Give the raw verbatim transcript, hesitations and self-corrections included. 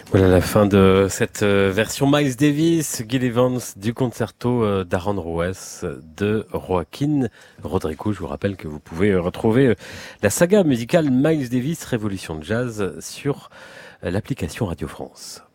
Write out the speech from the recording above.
Voilà la fin de cette version Miles Davis, Gil Evans du concerto d'Aaron Ruess de Joaquin Rodrigo. Je vous rappelle que vous pouvez retrouver la saga musicale Miles Davis Révolution de Jazz sur l'application Radio France.